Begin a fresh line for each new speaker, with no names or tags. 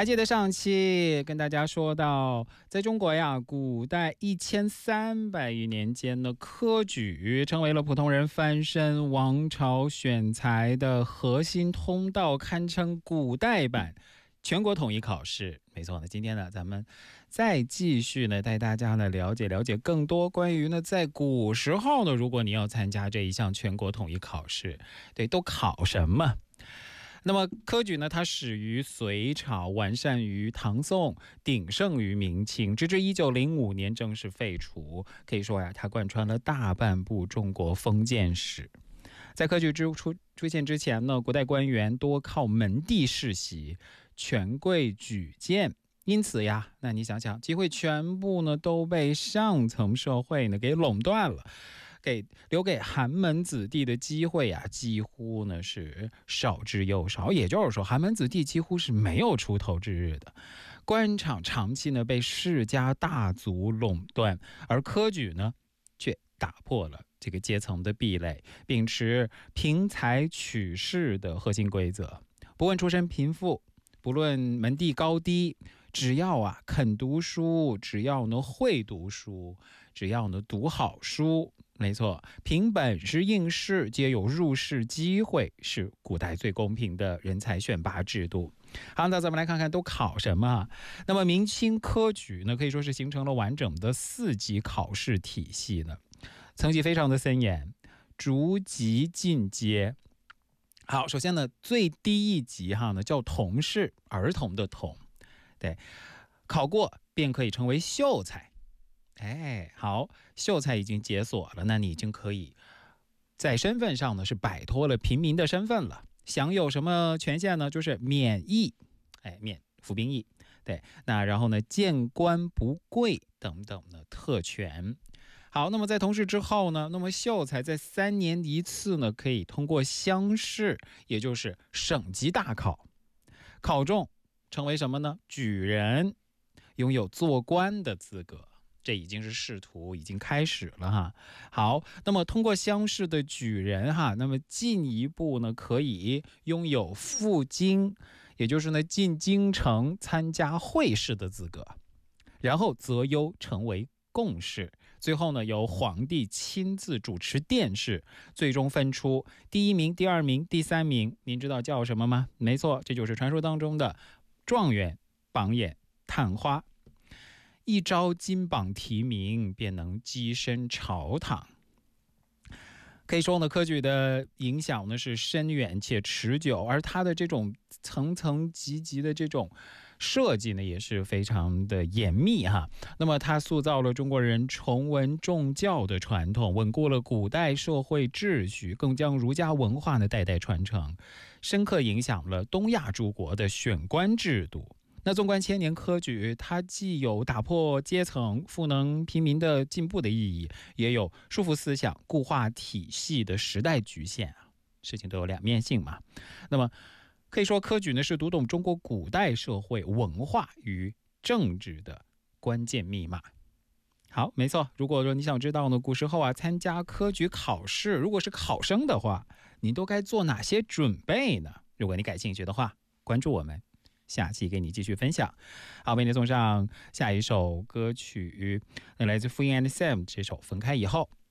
还记得上期跟大家说到，在中国呀，古代1300余年间的科举成为了普通人翻身、王朝选才的核心通道，堪称古代版全国统一考试。没错呢，今天呢，咱们再继续呢，带大家呢了解更多关于呢，在古时候呢，如果你要参加这一项全国统一考试，对，都考什么？那么科举呢，它始于隋朝，完善于唐宋，鼎盛于明清，直至1905年正式废除。可以说呀，它贯穿了大半部中国封建史。在科举出现之前呢，古代官员多靠门第世袭，权贵举荐。因此呀，那你想想，机会全部呢都被上层社会呢给垄断了。留给寒门子弟的机会啊，几乎呢是少之又少。也就是说，寒门子弟几乎是没有出头之日的。官场长期呢被世家大族垄断，而科举呢却打破了这个阶层的壁垒，秉持凭才取士的核心规则，不问出身贫富，不论门第高低，只要啊肯读书，只要呢会读书，只要呢读好书，没错，凭本事应试皆有入仕机会，是古代最公平的人才选拔制度。好，那咱们来看看都考什么。那么明清科举呢，可以说是形成了完整的4级考试体系呢，层级非常的森严，逐级进阶。好，首先呢，最低一级呢叫童试，儿童的童，对，考过便可以成为秀才。好，秀才已经解锁了，那你已经可以在身份上呢是摆脱了平民的身份了，享有什么权限呢？就是免役，免服兵役，对，那然后呢见官不跪等等的特权。好，那么在童试之后呢，那么秀才在3年一次呢可以通过乡试，也就是省级大考，考中成为什么呢？举人，拥有做官的资格。这已经是仕途已经开始了哈。好，那么通过乡试的举人哈，那么进一步呢可以拥有赴京，也就是呢进京城参加会试的资格，然后择优成为贡士，最后呢由皇帝亲自主持殿试，最终分出第1名、第2名、第3名。您知道叫什么吗？没错，这就是传说当中的状元、榜眼、探花。一朝金榜题名，便能跻身朝堂。可以说呢，科举的影响呢是深远且持久，而它的这种层层级的这种设计呢，也是非常的严密哈。那么它塑造了中国人崇文重教的传统，稳固了古代社会秩序，更将儒家文化呢代代传承，深刻影响了东亚诸国的选官制度。那纵观千年科举，它既有打破阶层、赋能平民的进步的意义，也有束缚思想、固化体系的时代局限啊。事情都有两面性嘛。那么可以说，科举呢是读懂中国古代社会文化与政治的关键密码。好，没错。如果说你想知道呢，古时候啊参加科举考试，如果是考生的话，你都该做哪些准备呢？如果你感兴趣的话，关注我们。下期给你继续分享。好，为你送上下一首歌曲，来自 Free and Sam 这首《分开以后》。